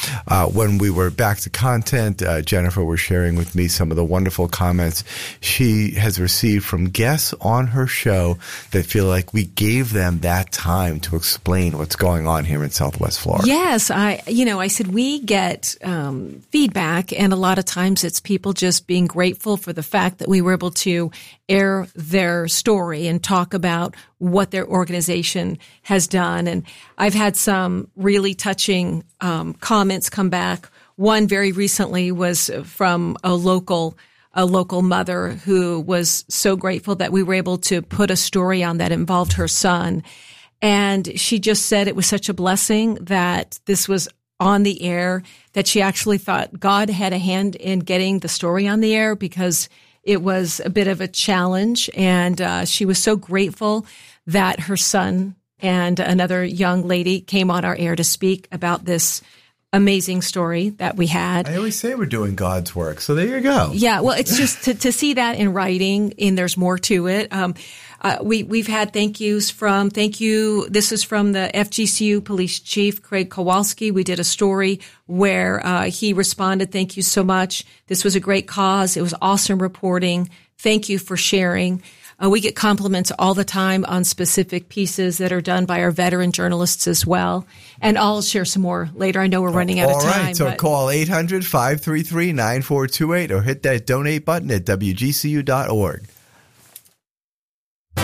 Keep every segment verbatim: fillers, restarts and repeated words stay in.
Uh, when we were back to content, uh, Jennifer was sharing with me some of the wonderful comments she has received from guests on her show that feel like we gave them that time to explain what's going on here in Southwest Florida. Yes, I, you know, I said we get um, feedback, and a lot of times it's people just being grateful for the fact that we were able to air their story and talk about what their organization has done. And I've had some really touching um, comments come back. One very recently was from a local a local mother who was so grateful that we were able to put a story on that involved her son. And she just said it was such a blessing that this was on the air, that she actually thought God had a hand in getting the story on the air because it was a bit of a challenge. And uh, she was so grateful that her son and another young lady came on our air to speak about this amazing story that we had. I always say we're doing God's work, so there you go. Yeah, well, it's just to, to see that in writing, and there's more to it. Um, uh, we, we've had thank yous from, thank you, this is from the F G C U Police Chief, Craig Kowalski. We did a story where uh, he responded, thank you so much. This was a great cause. It was awesome reporting. Thank you for sharing. Uh, we get compliments all the time on specific pieces that are done by our veteran journalists as well. And I'll share some more later. I know we're running out all of time. All right, so but call eight hundred, five three three, nine four two eight or hit that donate button at W G C U dot org. You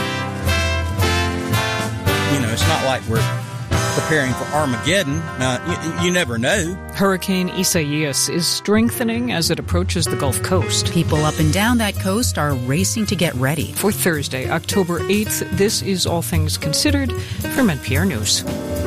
know, it's not like we're preparing for Armageddon. Uh, you, you never know. Hurricane Isaias is strengthening as it approaches the Gulf Coast. People up and down that coast are racing to get ready. For Thursday, October eighth, this is All Things Considered from N P R News.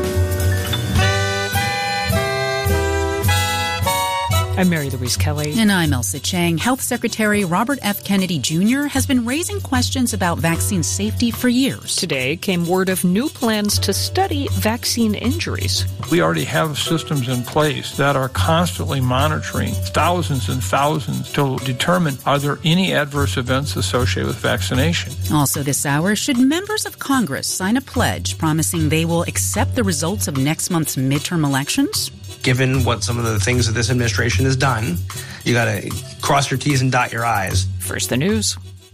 I'm Mary Louise Kelly. And I'm Elsa Chang. Health Secretary Robert F. Kennedy Junior has been raising questions about vaccine safety for years. Today came word of new plans to study vaccine injuries. We already have systems in place that are constantly monitoring thousands and thousands to determine are there any adverse events associated with vaccination. Also this hour, should members of Congress sign a pledge promising they will accept the results of next month's midterm elections? Given what some of the things that this administration has done, you got to cross your T's and dot your I's. First, the news.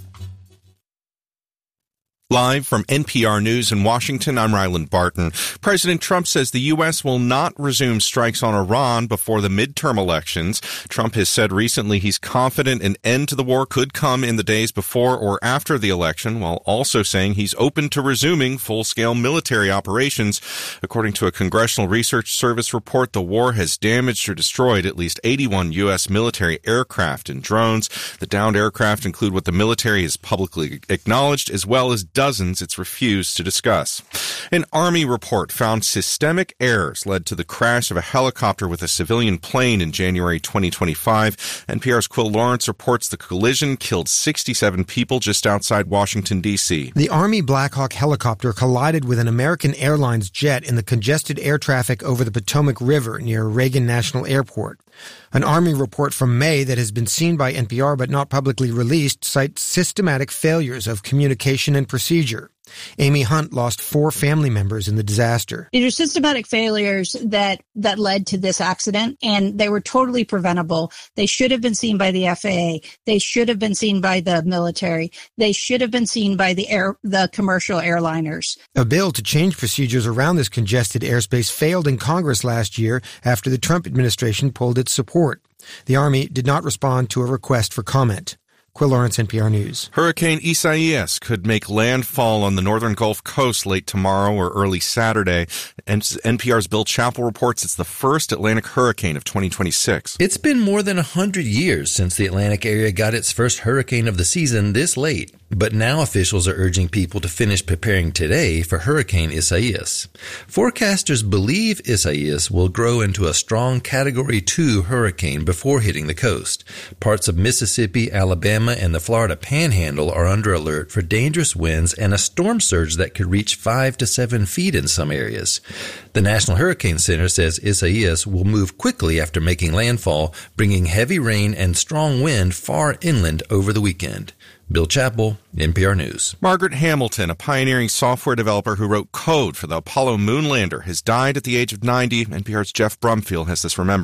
Live from N P R News in Washington, I'm Ryland Barton. President Trump says the U S will not resume strikes on Iran before the midterm elections. Trump has said recently he's confident an end to the war could come in the days before or after the election, while also saying he's open to resuming full-scale military operations. According to a Congressional Research Service report, the war has damaged or destroyed at least eighty-one U S military aircraft and drones. The downed aircraft include what the military has publicly acknowledged, as well as dozens it's refused to discuss. An Army report found systemic errors led to the crash of a helicopter with a civilian plane in January twenty twenty-five. N P R's Quill Lawrence reports the collision killed sixty-seven people just outside Washington, D C. The Army Black Hawk helicopter collided with an American Airlines jet in the congested air traffic over the Potomac River near Reagan National Airport. An Army report from May that has been seen by N P R but not publicly released cites systematic failures of communication and procedure. Amy Hunt lost four family members in the disaster. These are systematic failures that, that led to this accident, and they were totally preventable. They should have been seen by the F A A. They should have been seen by the military. They should have been seen by the air, the commercial airliners. A bill to change procedures around this congested airspace failed in Congress last year after the Trump administration pulled its support. The Army did not respond to a request for comment. Quill Lawrence, N P R News. Hurricane Isaias could make landfall on the northern Gulf Coast late tomorrow or early Saturday. And N P R's Bill Chappell reports it's the first Atlantic hurricane of twenty twenty-six. It's been more than one hundred years since the Atlantic area got its first hurricane of the season this late. But now officials are urging people to finish preparing today for Hurricane Isaias. Forecasters believe Isaias will grow into a strong Category two hurricane before hitting the coast. Parts of Mississippi, Alabama, and the Florida Panhandle are under alert for dangerous winds and a storm surge that could reach five to seven feet in some areas. The National Hurricane Center says Isaias will move quickly after making landfall, bringing heavy rain and strong wind far inland over the weekend. Bill Chappell, N P R News. Margaret Hamilton, a pioneering software developer who wrote code for the Apollo moon lander, has died at the age of ninety. N P R's Jeff Brumfield has this remembered.